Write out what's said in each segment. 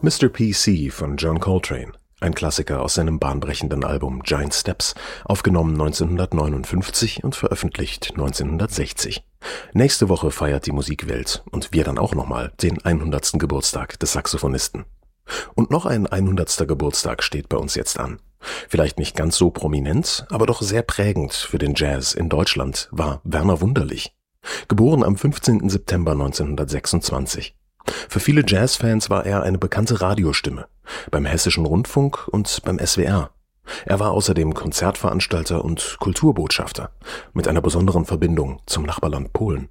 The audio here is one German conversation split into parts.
Mr. PC von John Coltrane, ein Klassiker aus seinem bahnbrechenden Album Giant Steps, aufgenommen 1959 und veröffentlicht 1960. Nächste Woche feiert die Musikwelt und wir dann auch nochmal den 100. Geburtstag des Saxophonisten. Und noch ein 100. Geburtstag steht bei uns jetzt an. Vielleicht nicht ganz so prominent, aber doch sehr prägend für den Jazz in Deutschland war Werner Wunderlich. Geboren am 15. September 1926. Für viele Jazzfans war er eine bekannte Radiostimme, beim Hessischen Rundfunk und beim SWR. Er war außerdem Konzertveranstalter und Kulturbotschafter, mit einer besonderen Verbindung zum Nachbarland Polen.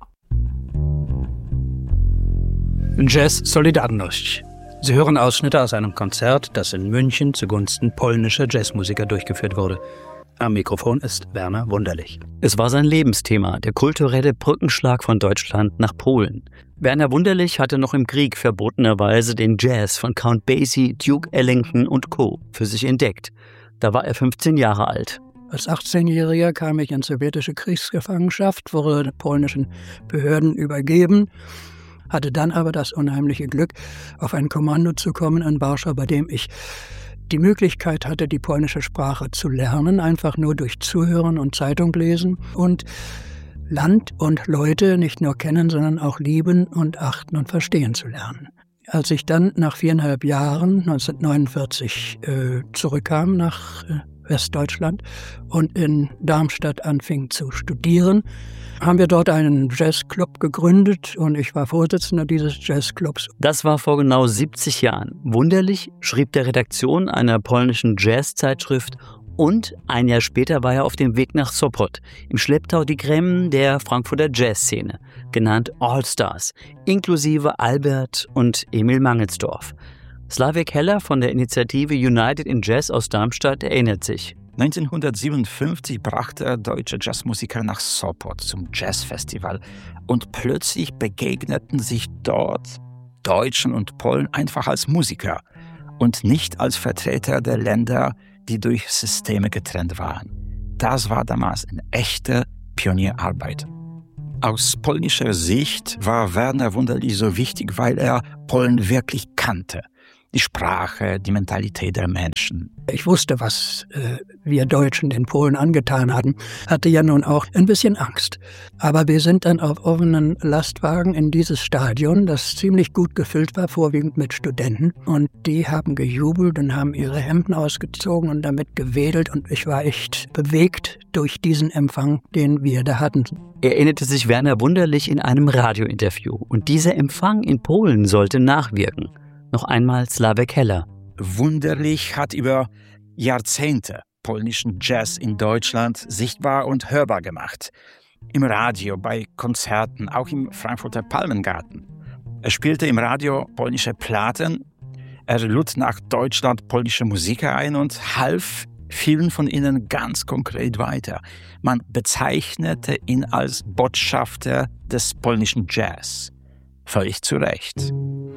Jazz Solidarność. Sie hören Ausschnitte aus einem Konzert, das in München zugunsten polnischer Jazzmusiker durchgeführt wurde. Am Mikrofon ist Werner Wunderlich. Es war sein Lebensthema, der kulturelle Brückenschlag von Deutschland nach Polen. Werner Wunderlich hatte noch im Krieg verbotenerweise den Jazz von Count Basie, Duke Ellington und Co. für sich entdeckt. Da war er 15 Jahre alt. Als 18-Jähriger kam ich in sowjetische Kriegsgefangenschaft, wurde den polnischen Behörden übergeben, hatte dann aber das unheimliche Glück, auf ein Kommando zu kommen in Warschau, bei dem ich die Möglichkeit hatte, die polnische Sprache zu lernen, einfach nur durch Zuhören und Zeitung lesen und Land und Leute nicht nur kennen, sondern auch lieben und achten und verstehen zu lernen. Als ich dann nach 4,5 Jahren, 1949, zurückkam nach Westdeutschland und in Darmstadt anfing zu studieren, haben wir dort einen Jazzclub gegründet und ich war Vorsitzender dieses Jazzclubs. Das war vor genau 70 Jahren. Wunderlich schrieb der Redaktion einer polnischen Jazzzeitschrift und ein Jahr später war er auf dem Weg nach Sopot, im Schlepptau die Creme der Frankfurter Jazzszene, genannt All-Stars, inklusive Albert und Emil Mangelsdorf. Slavek Heller von der Initiative United in Jazz aus Darmstadt erinnert sich. 1957 brachte er deutsche Jazzmusiker nach Sopot zum Jazzfestival und plötzlich begegneten sich dort Deutschen und Polen einfach als Musiker und nicht als Vertreter der Länder, die durch Systeme getrennt waren. Das war damals eine echte Pionierarbeit. Aus polnischer Sicht war Werner Wunderlich so wichtig, weil er Polen wirklich kannte. Die Sprache, die Mentalität der Menschen. Ich wusste, was wir Deutschen den Polen angetan hatten, hatte ja nun auch ein bisschen Angst. Aber wir sind dann auf offenen Lastwagen in dieses Stadion, das ziemlich gut gefüllt war, vorwiegend mit Studenten. Und die haben gejubelt und haben ihre Hemden ausgezogen und damit gewedelt. Und ich war echt bewegt durch diesen Empfang, den wir da hatten. Erinnerte sich Werner Wunderlich in einem Radiointerview. Und dieser Empfang in Polen sollte nachwirken. Noch einmal Slavek Heller. Wunderlich hat über Jahrzehnte polnischen Jazz in Deutschland sichtbar und hörbar gemacht. Im Radio, bei Konzerten, auch im Frankfurter Palmengarten. Er spielte im Radio polnische Platten, er lud nach Deutschland polnische Musiker ein und half vielen von ihnen ganz konkret weiter. Man bezeichnete ihn als Botschafter des polnischen Jazz. Völlig zu Recht.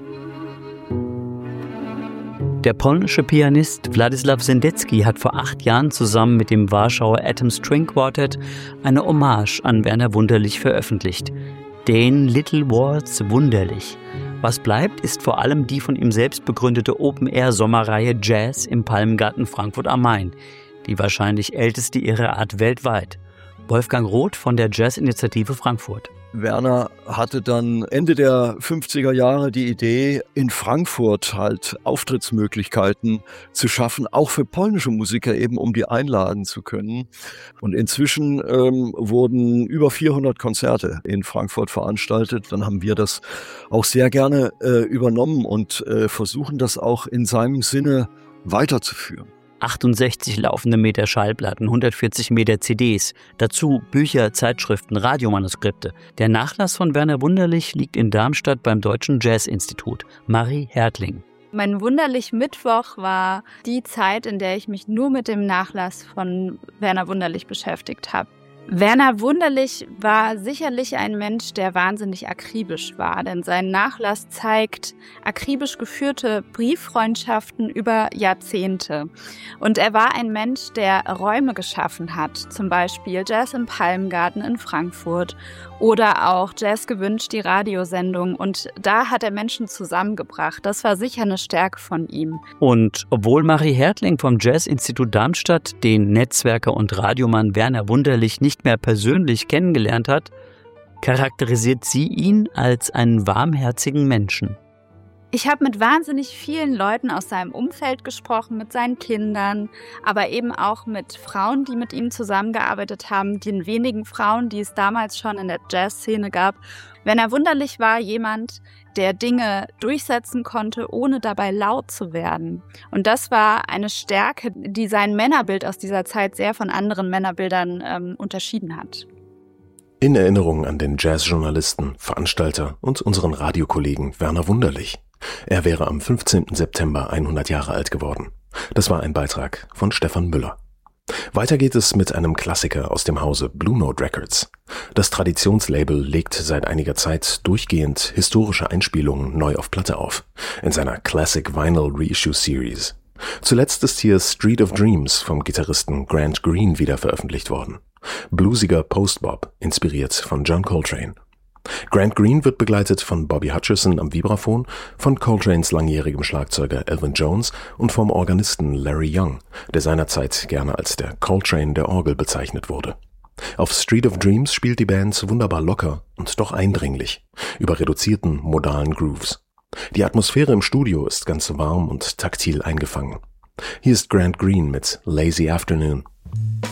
Der polnische Pianist Władysław Sendecki hat vor 8 Jahren zusammen mit dem Warschauer Atom String Quartet eine Hommage an Werner Wunderlich veröffentlicht. Den Little Waltz Wunderlich. Was bleibt, ist vor allem die von ihm selbst begründete Open-Air-Sommerreihe Jazz im Palmengarten Frankfurt am Main, die wahrscheinlich älteste ihrer Art weltweit. Wolfgang Roth von der Jazz-Initiative Frankfurt. Werner hatte dann Ende der 50er Jahre die Idee, in Frankfurt halt Auftrittsmöglichkeiten zu schaffen, auch für polnische Musiker eben, um die einladen zu können. Und inzwischen wurden über 400 Konzerte in Frankfurt veranstaltet. Dann haben wir das auch sehr gerne übernommen und versuchen das auch in seinem Sinne weiterzuführen. 68 laufende Meter Schallplatten, 140 Meter CDs, dazu Bücher, Zeitschriften, Radiomanuskripte. Der Nachlass von Werner Wunderlich liegt in Darmstadt beim Deutschen Jazzinstitut. Marie Hertling. Mein Wunderlich Mittwoch war die Zeit, in der ich mich nur mit dem Nachlass von Werner Wunderlich beschäftigt habe. Werner Wunderlich war sicherlich ein Mensch, der wahnsinnig akribisch war, denn sein Nachlass zeigt akribisch geführte Brieffreundschaften über Jahrzehnte. Und er war ein Mensch, der Räume geschaffen hat, zum Beispiel Jazz im Palmgarten in Frankfurt oder auch Jazz gewünscht, die Radiosendung. Und da hat er Menschen zusammengebracht. Das war sicher eine Stärke von ihm. Und obwohl Marie Hertling vom Jazz-Institut Darmstadt den Netzwerker und Radiomann Werner Wunderlich nicht mehr persönlich kennengelernt hat, charakterisiert sie ihn als einen warmherzigen Menschen. Ich habe mit wahnsinnig vielen Leuten aus seinem Umfeld gesprochen, mit seinen Kindern, aber eben auch mit Frauen, die mit ihm zusammengearbeitet haben, den wenigen Frauen, die es damals schon in der Jazzszene gab. Werner Wunderlich war jemand, der Dinge durchsetzen konnte, ohne dabei laut zu werden. Und das war eine Stärke, die sein Männerbild aus dieser Zeit sehr von anderen Männerbildern unterschieden hat. In Erinnerung an den Jazzjournalisten, Veranstalter und unseren Radiokollegen Werner Wunderlich. Er wäre am 15. September 100 Jahre alt geworden. Das war ein Beitrag von Stefan Müller. Weiter geht es mit einem Klassiker aus dem Hause Blue Note Records. Das Traditionslabel legt seit einiger Zeit durchgehend historische Einspielungen neu auf Platte auf, in seiner Classic Vinyl Reissue Series. Zuletzt ist hier Street of Dreams vom Gitarristen Grant Green wieder veröffentlicht worden. Bluesiger Post-Bop, inspiriert von John Coltrane. Grant Green wird begleitet von Bobby Hutcherson am Vibraphon, von Coltranes langjährigem Schlagzeuger Elvin Jones und vom Organisten Larry Young, der seinerzeit gerne als der Coltrane der Orgel bezeichnet wurde. Auf Street of Dreams spielt die Band wunderbar locker und doch eindringlich, über reduzierten, modalen Grooves. Die Atmosphäre im Studio ist ganz warm und taktil eingefangen. Hier ist Grant Green mit Lazy Afternoon.